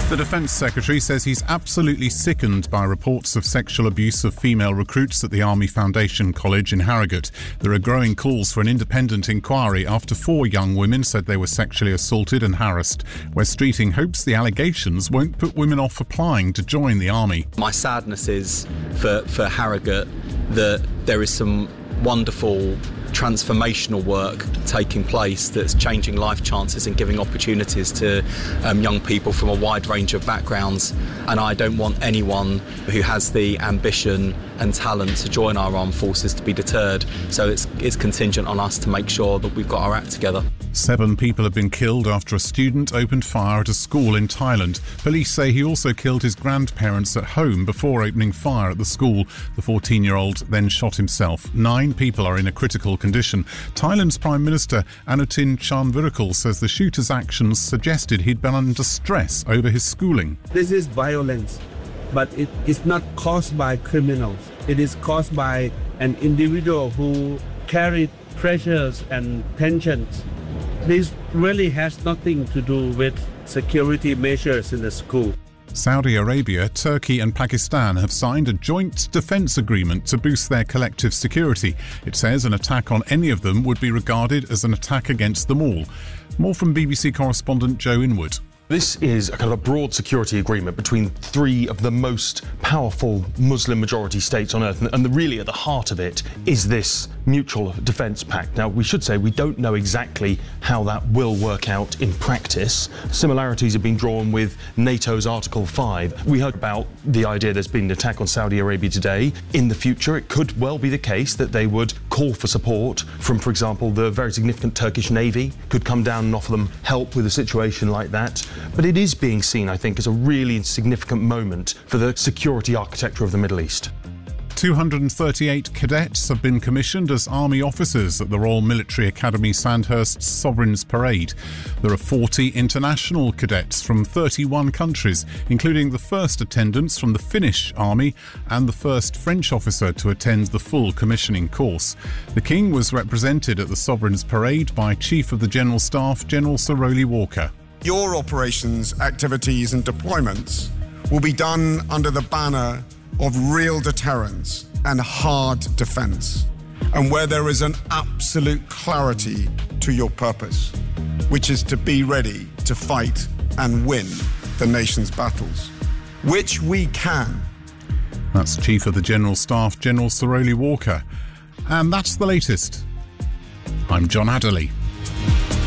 The Defence Secretary says he's absolutely sickened by reports of sexual abuse of female recruits at the Army Foundation College in Harrogate. There are growing calls for an independent inquiry after 4 young women said they were sexually assaulted and harassed. Wes Streeting hopes the allegations won't put women off applying to join the Army. My sadness is for Harrogate that there is some wonderful transformational work taking place that's changing life chances and giving opportunities to young people from a wide range of backgrounds, and I don't want anyone who has the ambition and talent to join our armed forces to be deterred, so it's contingent on us to make sure that we've got our act together. 7 people have been killed after a student opened fire at a school in Thailand. Police say he also killed his grandparents at home before opening fire at the school. The 14-year-old then shot himself. 9 people are in a critical condition. Thailand's Prime Minister Anutin Charnvirakul says the shooter's actions suggested he'd been under stress over his schooling. This is violence, but it is not caused by criminals. It is caused by an individual who carried pressures and tensions. This really has nothing to do with security measures in the school. Saudi Arabia, Turkey and Pakistan have signed a joint defence agreement to boost their collective security. It says an attack on any of them would be regarded as an attack against them all. More from BBC correspondent Joe Inwood. This is a kind of a broad security agreement between 3 of the most powerful Muslim-majority states on earth, and really at the heart of it is this mutual defence pact. Now, we should say we don't know exactly how that will work out in practice. Similarities have been drawn with NATO's Article 5. We heard about the idea there's been an attack on Saudi Arabia today. In the future, it could well be the case that they would call for support from, for example, the very significant Turkish Navy, could come down and offer them help with a situation like that. But it is being seen, I think, as a really significant moment for the security architecture of the Middle East. 238 cadets have been commissioned as Army officers at the Royal Military Academy Sandhurst's Sovereign's Parade. There are 40 international cadets from 31 countries, including the first attendants from the Finnish Army and the first French officer to attend the full commissioning course. The King was represented at the Sovereign's Parade by Chief of the General Staff, General Sir Rowley Walker. Your operations, activities and deployments will be done under the banner of real deterrence and hard defence, and where there is an absolute clarity to your purpose, which is to be ready to fight and win the nation's battles, which we can. That's Chief of the General Staff, General Sir Rowley Walker. And that's the latest. I'm John Adderley.